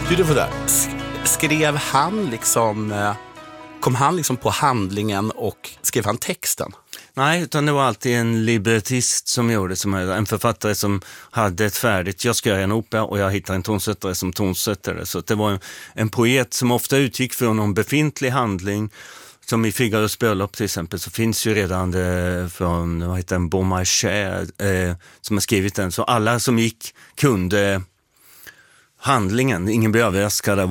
Du får där. Skrev han liksom... Kom han liksom på handlingen och skrev han texten? Nej, utan det var alltid en librettist som gjorde, som en författare som hade ett färdigt, jag ska göra en opera och jag hittar en tonsättare som tonsättare. Så det var en poet som ofta utgick från någon befintlig handling, som i Figaros bröllop till exempel, så finns ju redan det från, vad heter den, Beaumarchais, som har skrivit den. Så alla som gick kunde handlingen, ingen blev överraskad av